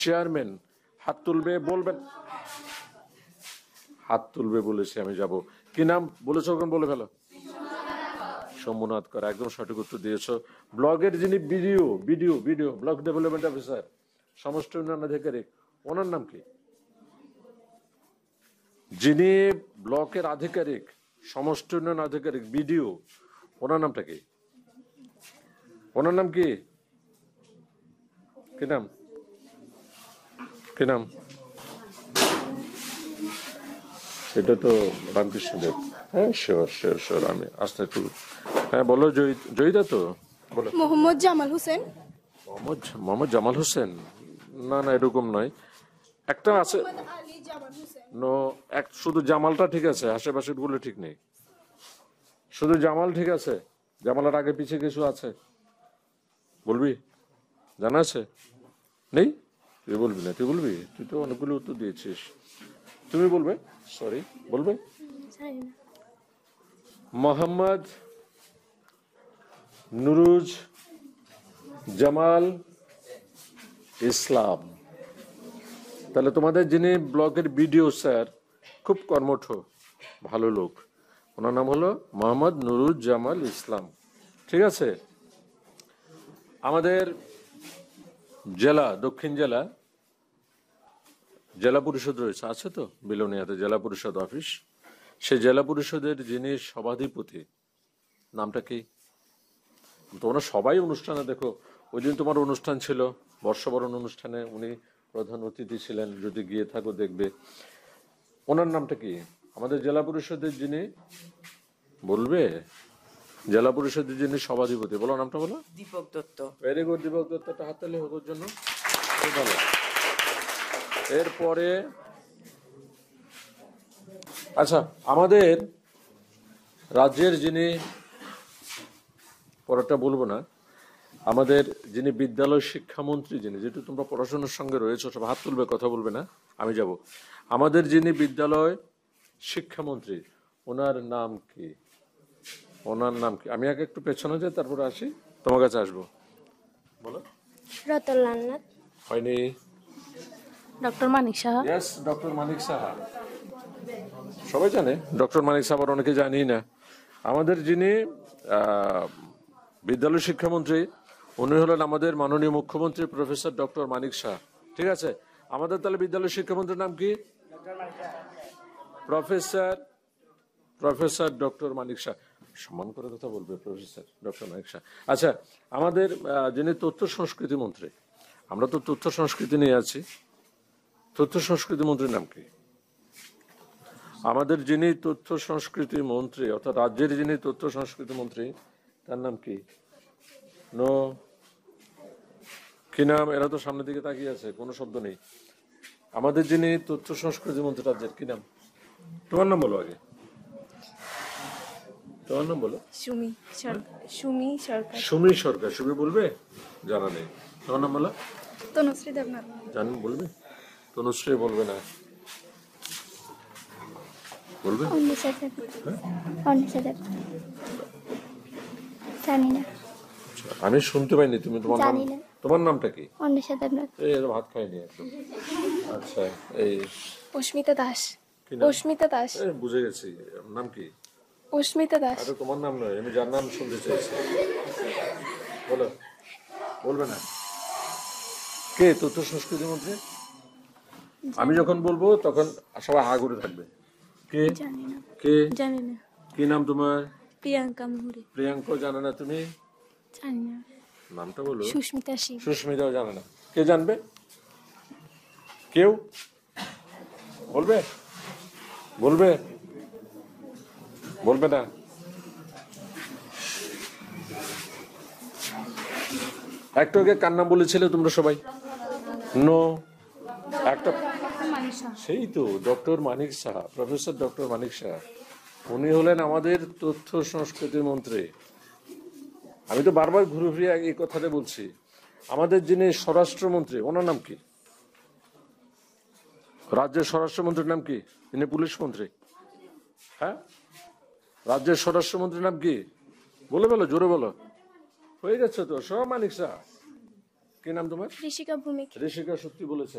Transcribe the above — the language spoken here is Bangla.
চেয়ারম্যান হাত তুলবে, বলবেন। হাত তুলবে বলেছি, আমি যাব। কি নাম বলেছো? বলে ফেলো। সোমনাথ কর, একদম সঠিক উত্তর দিয়েছো। ব্লগের যিনি video video video block development officer, সমষ্টি উন্নয়ন আধিকারিক, ওনার নাম কি? যিনি ব্লকের আধিকারিক, সমষ্টি উন্নয়ন আধিকারিক, বিডিও, ওনার নামটা কি? ওনার নাম কি? কি নাম? কি নাম? এটা তো রামকৃষ্ণ দেব। হ্যাঁ, শিওর শিওর শিওর। আমি আসতে একটু, হ্যাঁ বলো। জয়িতা তো বলো। মোহাম্মদ জামাল হোসেন। মোহাম্মদ জামাল হোসেন? না না, এরকম নয়। একটা আছে, আলী জামাল হোসেন। নো, শুধু জামালটা ঠিক আছে, আশেপাশের গুলো ঠিক নেই। শুধু জামাল ঠিক আছে, জামালের আগে পিছে কিছু আছে, বলবি? জানা আছে? নেই? তুই বলবি না? তুই বলবি? তুই তো অনেকগুলো উত্তর দিয়েছিস, তুমি বলবে। সরি, বলবে। মোহাম্মদ নুরুজ জামাল ইসলাম। তাহলে তোমাদের যিনি ব্লগের ভিডিও স্যার, খুব কর্মঠ, ভালো লোক, ওনার নাম হলো মোহাম্মদ নুরুজ জামাল ইসলাম। ঠিক আছে। আমাদের জেলা, দক্ষিণ জেলা জেলা পরিষদ রয়েছে, আছে তো বিলোনিয়াতে জেলা পরিষদ অফিস। সেই জেলা পরিষদের যিনি সভাধিপতি, নামটা কি? তোমরা সবাই অনুষ্ঠানে দেখো, ওই দিন তোমার অনুষ্ঠান ছিল, বর্ষবরণ অনুষ্ঠানে উনি প্রধান অতিথি ছিলেন, যদি গিয়ে থাকো দেখবে। ওনার নামটা কি? আমাদের জেলা পরিষদের যিনি, বলবে? জেলা পরিষদের যিনি সভাধিপতি, বলো নামটা, বলো। দীপক দত্ত। ভেরি গুড, দীপক দত্তটা হাততালি হোক ওর জন্য, খুব ভালো। এরপরে আচ্ছা, আমাদের রাজ্যের যিনি, পরেরটা বলবো না, আমাদের যিনি বিদ্যালয় শিক্ষামন্ত্রী, যিনি, যেহেতু তোমরা পড়াশোনার সঙ্গে রয়েছে, সব হাত তুলবে, কথা বলবে না, আমি যাব। আমাদের যিনি বিদ্যালয় শিক্ষামন্ত্রী, ওনার নাম কি? ওনার নাম কি? আমি আগে একটু পেছনে যাই, তারপরে আসি, তোমার কাছে আসবো। বলো। রতনলাল নাথ। হয়নি। Doctor Manik Saha. Yes, doctor Manik Saha. সবাই জানে ডক্টর মানিক সাহা, আবার অনেকে জানি না। আমাদের যিনি বিদ্যালয় শিক্ষামন্ত্রী, উনি হলেন আমাদের মাননীয় মুখ্যমন্ত্রী প্রফেসর ডক্টর মানিক শাহ। ঠিক আছে। আমাদের তাহলে বিদ্যালয় শিক্ষামন্ত্রীর নাম কি? প্রফেসর ডক্টর মানিক শাহ। সম্মান করে কথা বলবে, প্রফেসর ডক্টর মানিক শাহ। আচ্ছা, আমাদের যিনি তথ্য সংস্কৃতি মন্ত্রী, আমরা তো তথ্য সংস্কৃতি নিয়ে আছি, তথ্য সংস্কৃতি মন্ত্রীর নাম কি? আমাদের যিনি তথ্য সংস্কৃতি মন্ত্রী, অর্থাৎ রাজ্যের যিনি তথ্য সংস্কৃতি মন্ত্রী, তার নাম কি? নো, কি নাম? এরা তো সামনের দিকে তাকিয়ে আছে, কোনো শব্দ নেই। আমাদের যিনি তথ্য সংস্কৃতি মন্ত্রী রাজ্যের, কি নাম? তোমার নাম বলো আগে, তোমার নাম বলো। সুমি সরকার। সুমি সরকার। সুমি বলবে? জানা নেই। তোমার নাম বলো। তনুশ্রী দেবনাথ। জানেন? বলবে? তনুশ্রী বলবে না, বলবে? জানি না। আমি শুনতে পাইনি। তুমি তোমার নাম, তোমার নামটা কি? অন্বেষা দেবনাথ। এই ভাত খাইনি একদম। আচ্ছা, এই অস্মিতা দাস। কি নাম? অস্মিতা দাস। বুঝে গেছি। নাম কি? অস্মিতা দাস। আরে তোমার নাম নয়, আমি যার নাম শুনতে চাইছি। বলো। বলবে না? কে তথ্য সংস্কৃতি মন্ত্রী? আমি যখন বলবো তখন সবাই হা করে থাকবে। কে? জানি না। কে? জানি না। কি নাম তোমার? প্রিয়াঙ্কা মুহুরী। প্রিয়াঙ্ক জানে না তুমি? জানি না। নামটা বলো। সুস্মিতা সিং। সুস্মিতাও জানে না। কে জানবে? কেউ বলবে? বলবে? বলবে না? একটু আগে কার নাম বলেছিলে তোমরা সবাই? নো, একটা, সেই তো doctor Manik Saha, professor doctor Manik Saha. উনি হলেন আমাদের তথ্য সংস্কৃতি মন্ত্রী। আমি তো বারবার ঘুরে ফিরে এই কথাটা বলছি। আমাদের যিনি স্বরাষ্ট্রমন্ত্রী, ওনার নাম কি? রাজ্যের স্বরাষ্ট্রমন্ত্রীর নাম কি? তিনি পুলিশ মন্ত্রী। হ্যাঁ, রাজ্যের স্বরাষ্ট্রমন্ত্রীর নাম কি? বলে বলো, জোরে বলো। হয়ে যাচ্ছে তো, সব মানিক শাহ। কি নাম তোমার? ঋষিকা ভূমিক। ঋষিকা সত্যি বলেছে।